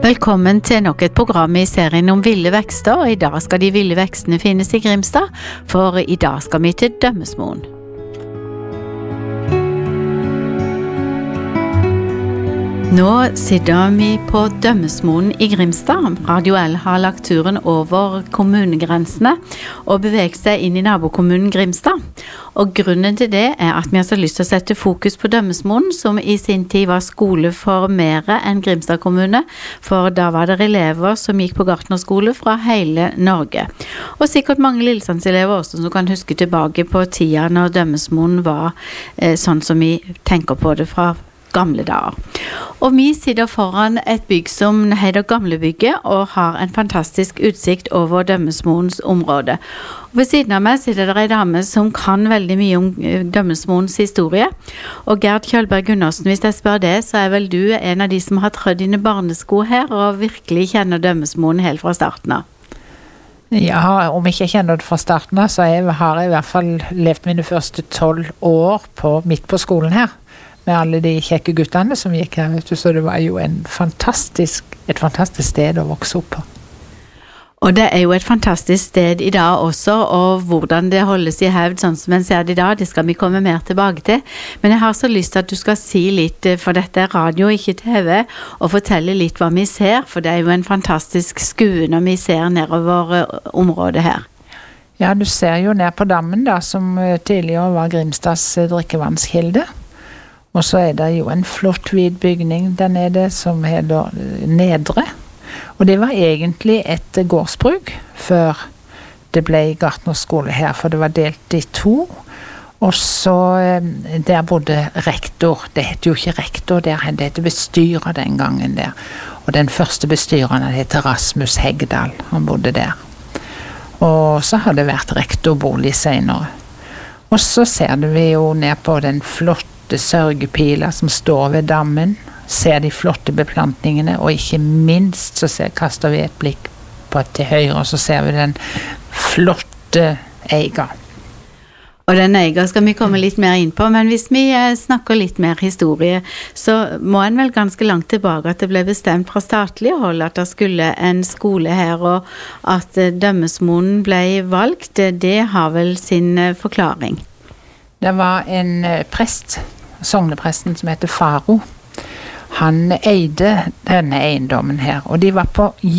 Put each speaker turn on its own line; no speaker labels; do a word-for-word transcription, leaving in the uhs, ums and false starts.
Velkommen til nok et program i serien om ville vekster, og i dag skal de ville vekstene finnes i Grimstad, for i dag skal vi til Dømmesmoen. Nå sitter vi på Dømmesmoen i Grimstad. Radio L har lagt turen over kommunegrensene og beveget seg inn i nabokommunen Grimstad. Og grunnen til det er at vi har så lyst til å sette fokus på Dømmesmoen, som i sin tid var skole for mer enn Grimstad kommune, for da var det elever som gikk på gartnerskole fra hele Norge. Og sikkert mange Lillesandselever også som kan huske tilbake på tida når Dømmesmoen var eh, sånn som vi tenker på det fra gamle dager. Og vi sitter foran et bygg som heter Gamlebygget og har en fantastisk utsikt over Dømmesmoens område. Og ved siden av meg sitter det en dame som kan veldig mye om Dømmesmoens historie. Og Gerd Kjølberg Gundersen, hvis jeg spør det, så er vel du en av de som har trødd dine barnesko her og virkelig kjenner Dømmesmoen helt fra starten av.
Ja, om jeg ikke kjenner det fra starten av, så jeg har jeg i hvert fall levd mine første tolv år på, midt på skolen her. Med alle de kjekke guttene som gikk her, vet du, så det var jo en fantastisk, et fantastisk sted å vokse opp på.
Og det er jo et fantastisk sted i dag også, og hvordan det holdes i hevd, sånn som en ser det i dag, det skal vi komme mer tilbake til. Men jeg har så lyst til at du skal si litt, for dette er radio, ikke T V, og fortelle litt hva vi ser, for det er jo en fantastisk skue når vi ser nedover området her.
Ja, du ser jo ned på dammen da, som tidligere var Grimstads drikkevannskilde. Og så er det jo en flott hvit bygning der nede som heter Nedre. Og det var egentlig et gårdsbruk før det ble gartnerskole her, for det var delt i to. Og så der bodde rektor. Det heter jo ikke rektor der, det heter bestyrer den gangen der. Og den første bestyreren heter Rasmus Hegdal, han bodde der. Og så har det vært rektorbolig senere. Og så ser vi jo ned på den flotte sørgepiler som står ved dammen, ser de flotte beplantningene, og ikke minst så ser, kaster vi et blikk på til høyre, og så ser vi den flotte eiga.
Og den eiga skal vi komme litt mer inn på, men hvis vi snakker litt mer historie, så må en vel ganske langt tilbake at det ble bestemt fra statlig hold at det skulle en skole her, og at Dømmesmoen ble valgt, det har vel sin forklaring.
Det var en prest, sognepresten som heter Faro. Han eide denne eiendommen her, og de var på